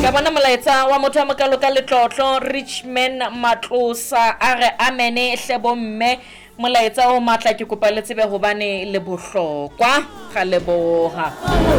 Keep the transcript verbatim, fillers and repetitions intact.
ka bona molaetsa wa motho wa mokalo ka letlotlo Richman Matlosa a re amene hle bomme molaetsa o matla ke kopa le tsebe hobane le bohlokwa ga leboha